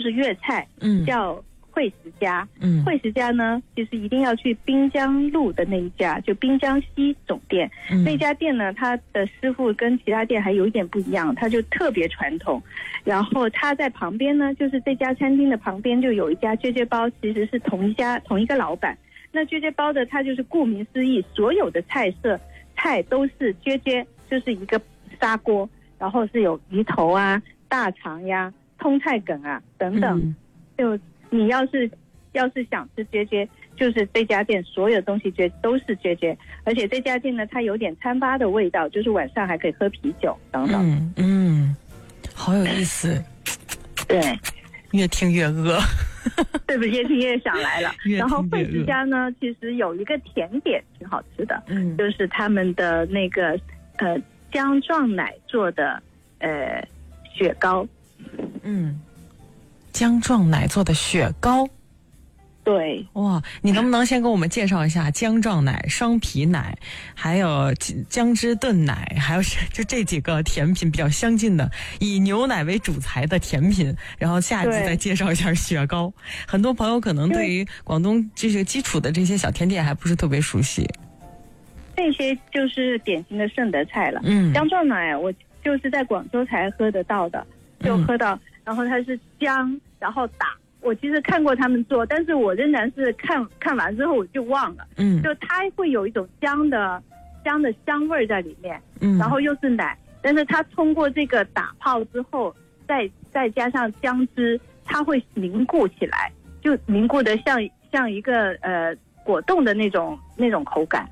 就是粤菜，叫惠食家。惠食家呢，其实一定要去滨江路的那一家，就滨江西总店。那家店呢，它的师傅跟其他店还有一点不一样，它就特别传统。然后它在旁边呢，就是这家餐厅的旁边就有一家啫啫包，其实是同一个老板。那啫啫包的它就是顾名思义，所有的菜都是啫啫，就是一个砂锅，然后是有鱼头啊、大肠呀、通菜梗啊等等。就你要是想吃啫啫，就是这家店所有东西都是啫啫，而且这家店呢，它有点餐吧的味道，就是晚上还可以喝啤酒等等。 好有意思。 对， 越听越饿。 对不对？越听越想来了。然后惠食家呢，其实有一个甜点挺好吃的，就是他们的那个姜撞奶做的雪糕。 姜撞奶做的雪糕。 对， 哇，你能不能先给我们介绍一下姜撞奶、双皮奶，还有姜汁炖奶，还有就这几个甜品比较相近的，以牛奶为主材的甜品，然后下一集再介绍一下雪糕。很多朋友可能对于广东这些基础的这些小甜点还不是特别熟悉。 这些就是典型的顺德菜了。姜撞奶我就是在广州才喝得到的，就喝到，然后它是姜，然后打。我其实看过他们做，但是我仍然是看完之后我就忘了。就它会有一种姜的香味在里面，然后又是奶，但是它通过这个打泡之后，再加上姜汁，它会凝固起来，就凝固的像一个果冻的那种口感。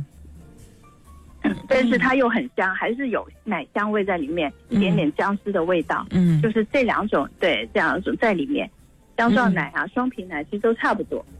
但是它又很香，还是有奶香味在里面，一点点姜丝的味道。就是这两种在里面。姜撞奶啊，双皮奶其实都差不多。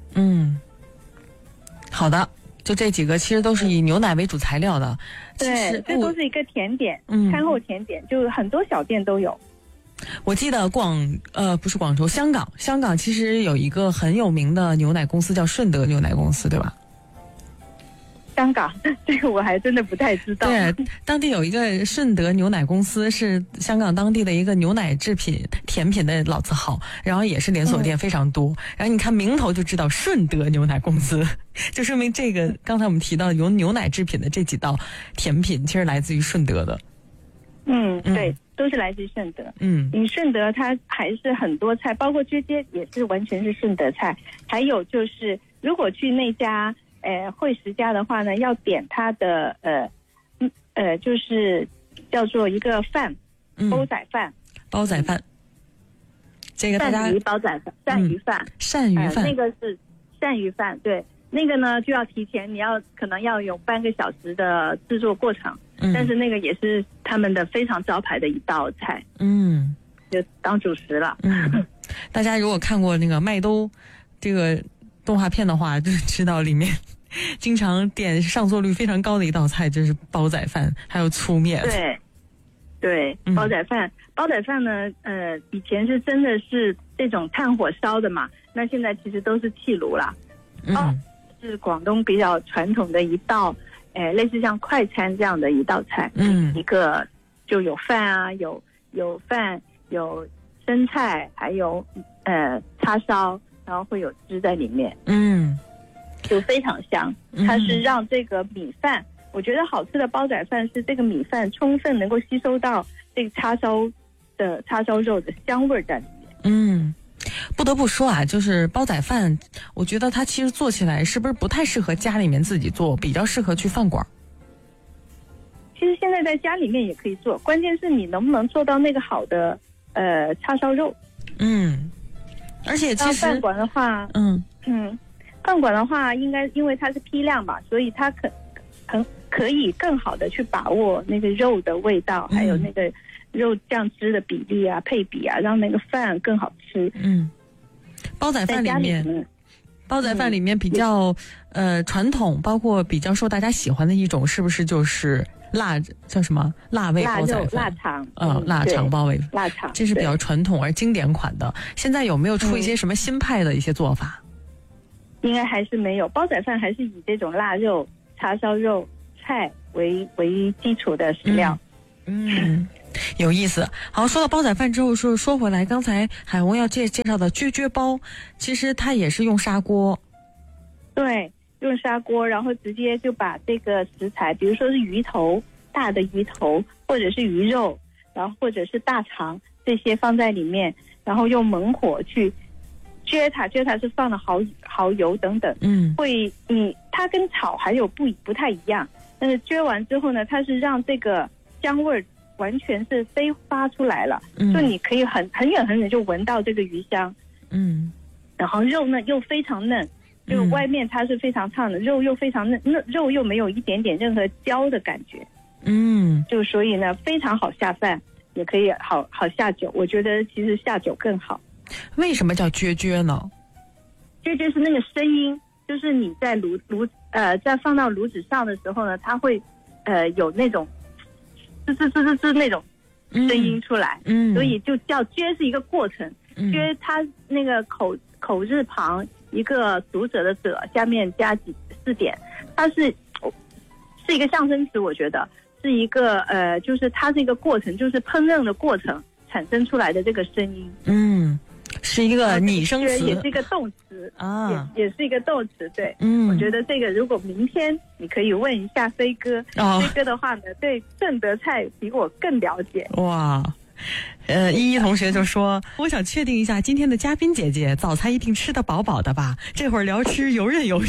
好的，就这几个其实都是以牛奶为主材料的。 对，这都是一个甜点，餐后甜点，就很多小店都有。 我记得不是广州，香港其实有一个很有名的牛奶公司叫顺德牛奶公司，对吧？ 香港这个我还真的不太知道。 对，当地有一个顺德牛奶公司，是香港当地的一个牛奶制品甜品的老字号，然后也是连锁店非常多。然后你看名头就知道顺德牛奶公司，就说明这个刚才我们提到有牛奶制品的这几道甜品其实来自于顺德的。 对，都是来自于顺德。你顺德它还是很多菜，包括啫啫也是完全是顺德菜。还有就是如果去那家惠食家的话呢，要点它的就是叫做一个饭，煲仔饭，这个大家鳝鱼煲仔饭，鳝鱼饭，那个是鳝鱼饭。对，那个呢就要提前，可能要有半个小时的制作过程。但是那个也是他们的非常招牌的一道菜。就当主食了。 大家如果看过那个麦兜这个动画片的话，就知道里面经常点上座率非常高的一道菜就是煲仔饭，还有粗面。 对，煲仔饭呢，以前是真的是这种炭火烧的嘛，那现在其实都是气炉了。是广东比较传统的一道，类似像快餐这样的一道菜。一个就有饭啊，有饭，有生菜，还有叉烧，然后会有汁在里面。就非常香。它是让这个米饭，我觉得好吃的煲仔饭是这个米饭充分能够吸收到这个叉烧肉的香味在里面。 不得不说啊，就是煲仔饭，我觉得它其实做起来是不是不太适合家里面自己做，比较适合去饭馆。 其实现在在家里面也可以做，关键是你能不能做到那个好的叉烧肉。而且其实饭馆的话，饭馆的话，应该因为它是批量吧，所以它可以更好的去把握那个肉的味道，还有那个肉酱汁的比例啊、配比啊，让那个饭更好吃。 煲仔饭里面比较传统，包括比较受大家喜欢的一种，是不是就是叫什么辣味煲仔饭？腊肠煲味， 腊肠， 这是比较传统而经典款的。现在有没有出一些什么新派的一些做法？ 应该还是没有，煲仔饭还是以这种腊肉、叉烧肉、菜为基础的食料。 有意思。好，说到煲仔饭之后，说回来，刚才海虹要介绍的啫啫煲，其实它也是用砂锅。 对，用砂锅，然后直接就把这个食材，比如说是鱼头，大的鱼头，或者是鱼肉，然后或者是大肠，这些放在里面，然后用猛火去撅它是放了蚝油等等，它跟炒还有不太一样，但是撅完之后呢，它是让这个香味完全是飞发出来了，就你可以很远就闻到这个鱼香，然后肉呢又非常嫩，就外面它是非常烫的，肉又非常嫩，肉又没有一点点任何焦的感觉，就所以呢非常好下饭，也可以好下酒，我觉得其实下酒更好。 为什么叫啫啫呢？ 啫啫是那个声音，就是你在在放到炉子上的时候呢，它会有那种吱那种声音出来，所以就叫撅是一个过程，撅它那个口字旁一个读者的者下面加4点，它是一个象声词，我觉得是一个就是它是一个过程，就是烹饪的过程产生出来的这个声音， 是一个拟声词， 也是一个动词啊，也是一个动词。对，我觉得这个如果明天你可以问一下飞哥，飞哥的话呢，对正德菜比我更了解。 哇，依依同学就说，我想确定一下今天的嘉宾姐姐早餐一定吃得饱饱的吧？这会儿聊吃游刃有余。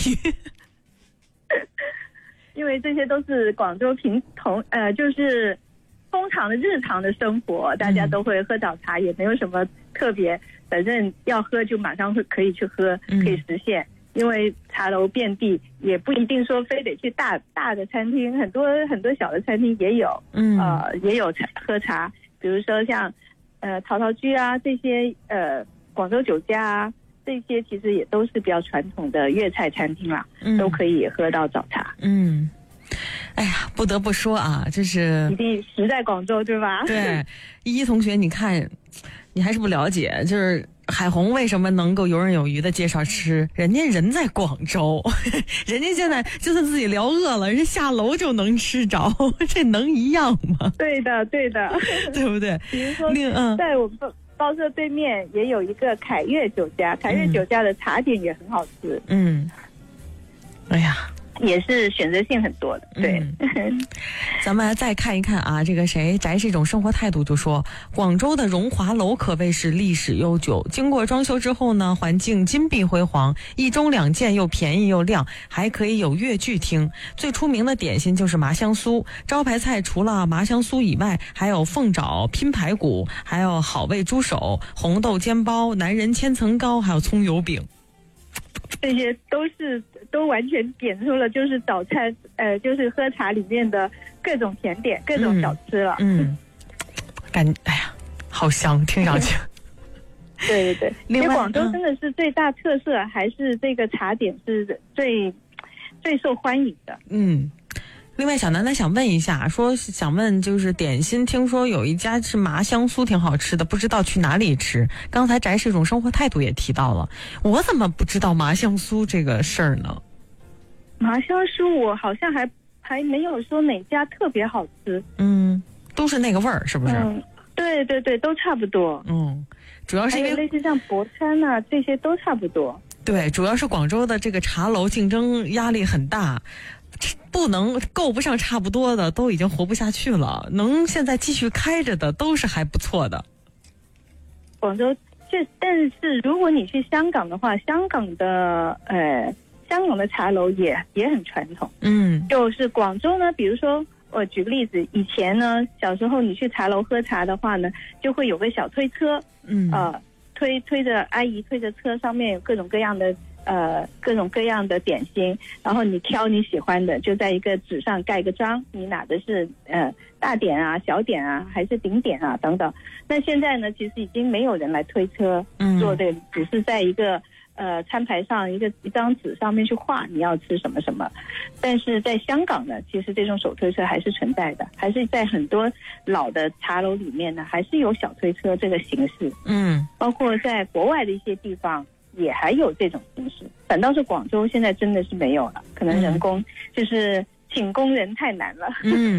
因为这些都是广州就是通常的日常的生活，大家都会喝早茶，也没有什么特别，反正要喝就马上可以去喝，可以实现。因为茶楼遍地，也不一定说非得去大的餐厅，很多小的餐厅也有，也有喝茶，比如说像陶陶居啊这些广州酒家啊，这些其实也都是比较传统的粤菜餐厅啦，都可以喝到早茶。 哎呀，不得不说啊，这是一定实在广州，对吧？ 对，依依同学，你看，你还是不了解，就是海虹为什么能够游刃有余的介绍吃，人家人在广州，人家现在就算自己聊饿了，人家下楼就能吃着，这能一样吗？ 对的，对不对？ 比如说，在我们包社对面也有一个凯悦酒家，凯悦酒家的茶点也很好吃。 哎呀。 也是选择性很多的，对。 咱们再看一看啊，这个宅是一种生活态度，就说广州的荣华楼可谓是历史悠久，经过装修之后呢，环境金碧辉煌，一中两件，又便宜又亮，还可以有粤剧厅。最出名的点心就是麻香酥，招牌菜除了麻香酥以外，还有凤爪、拼排骨，还有好味猪手、红豆煎包、男人千层糕，还有葱油饼。 这些都完全点出了就是早餐就是喝茶里面的各种甜点、各种小吃了。 哎呀，好香，听上去。 对。因为广州真的是最大特色，还是这个茶点是最受欢迎的。 另外，小楠楠想问一下，想问就是点心，听说有一家是麻香酥挺好吃的，不知道去哪里吃。刚才宅是一种生活态度也提到了，我怎么不知道麻香酥这个事儿呢？ 麻香酥我好像还没有说哪家特别好吃。 都是那个味儿，是不是？ 对，都差不多。 主要是因为类似像博餐啊这些都差不多。 对，主要是广州的这个茶楼竞争压力很大。够不上差不多的都已经活不下去了，能现在继续开着的都是还不错的。 广州但是如果你去香港的话，香港的茶楼也很传统。就是广州呢，比如说我举个例子，以前呢小时候你去茶楼喝茶的话呢，就会有个小推车，推着阿姨推着车，上面有各种各样的点心，然后你挑你喜欢的，就在一个纸上盖个章，你拿的是大点啊、小点啊，还是顶点啊等等。那现在呢，其实已经没有人来推车做这个，只是在一个餐牌上一张纸上面去画你要吃什么什么。但是在香港呢，其实这种手推车还是存在的，还是在很多老的茶楼里面呢，还是有小推车这个形式。包括在国外的一些地方也还有这种形式，反倒是广州现在真的是没有了，可能人工就是请工人太难了。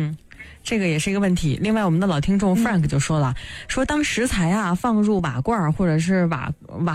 这个也是一个问题。另外，我们的老听众 Frank 就说了，说当食材啊放入瓦罐或者是瓦